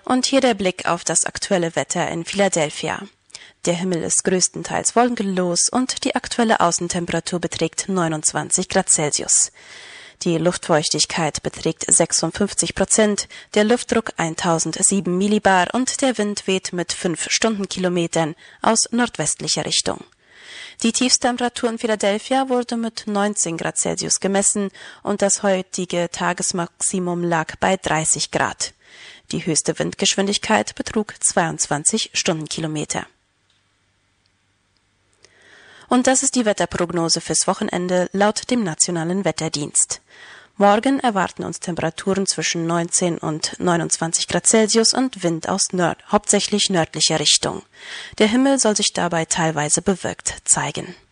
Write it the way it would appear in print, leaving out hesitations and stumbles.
Und hier der Blick auf das aktuelle Wetter in Philadelphia. Der Himmel ist größtenteils wolkenlos und die aktuelle Außentemperatur beträgt 29 Grad Celsius. Die Luftfeuchtigkeit beträgt 56%, der Luftdruck 1007 Millibar und der Wind weht mit 5 Stundenkilometern aus nordwestlicher Richtung. Die Tiefsttemperatur in Philadelphia wurde mit 19 Grad Celsius gemessen und das heutige Tagesmaximum lag bei 30 Grad. Die höchste Windgeschwindigkeit betrug 22 Stundenkilometer. Und das ist die Wetterprognose fürs Wochenende laut dem Nationalen Wetterdienst. Morgen erwarten uns Temperaturen zwischen 19 und 29 Grad Celsius und Wind aus hauptsächlich nördlicher Richtung. Der Himmel soll sich dabei teilweise bewölkt zeigen.